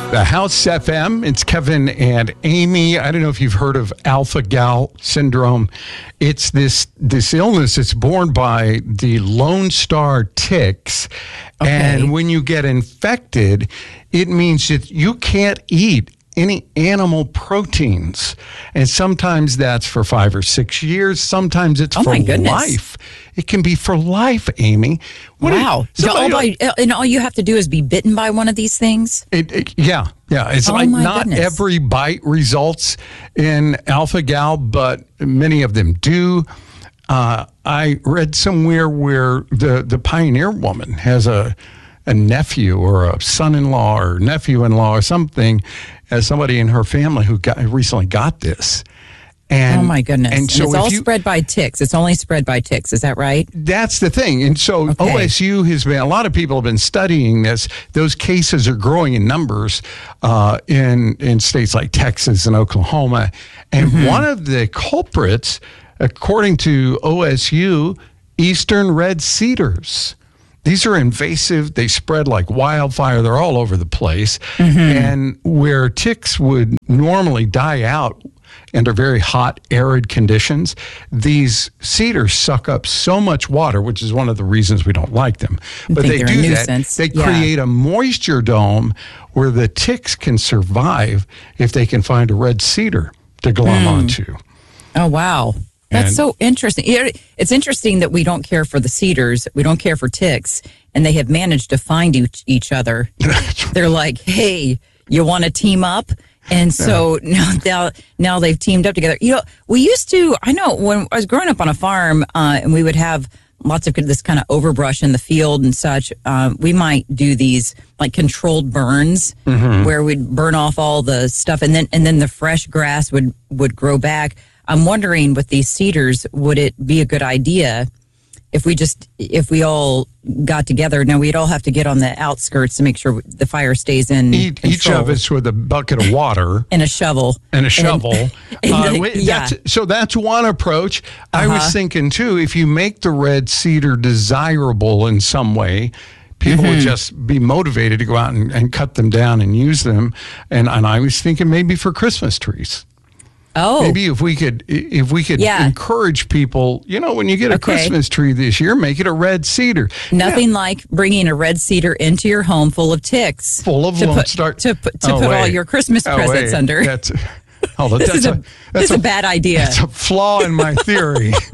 The House FM, it's Kevin and Amy. I don't know if you've heard of alpha-gal syndrome. It's this illness that's born by the Lone Star ticks. Okay. And when you get infected, it means that you can't eat any animal proteins. And sometimes that's for 5 or 6 years. Sometimes it's for life. It can be for life, Amy. Wow. And all you have to do is be bitten by one of these things? Yeah. It's not every bite results in alpha-gal, but many of them do. I read somewhere where the pioneer woman has a nephew or a son-in-law or nephew-in-law or something, as somebody in her family who recently got this. And, oh, my goodness. And so it's all spread by ticks. It's only spread by ticks. Is that right? That's the thing. And so OSU has been, a lot of people have been studying this. Those cases are growing in numbers in states like Texas and Oklahoma. And one of the culprits, according to OSU, eastern red cedars. These are invasive. They spread like wildfire. They're all over the place. And where ticks would normally die out under very hot, arid conditions, these cedars suck up so much water, which is one of the reasons we don't like them. But they do that. They create a moisture dome where the ticks can survive if they can find a red cedar to glom onto. Oh, wow. That's so interesting. It's interesting that we don't care for the cedars. We don't care for ticks. And they have managed to find each other. They're like, hey, you want to team up? And so now they've teamed up together. You know, we used to, I know when I was growing up on a farm and we would have lots of this kind of overbrush in the field and such, we might do these like controlled burns where we'd burn off all the stuff and then the fresh grass would grow back. I'm wondering with these cedars, would it be a good idea if we all got together? Now, we'd all have to get on the outskirts to make sure the fire stays in control. Each of us with a bucket of water. And a shovel. So that's one approach. I was thinking, too, if you make the red cedar desirable in some way, people would just be motivated to go out and cut them down and use them. And I was thinking maybe for Christmas trees. Oh, maybe if we could encourage people, when you get a Christmas tree this year, make it a red cedar. Nothing like bringing a red cedar into your home full of ticks, full of Lone Star to put all your Christmas presents under. That's a bad idea. That's a flaw in my theory.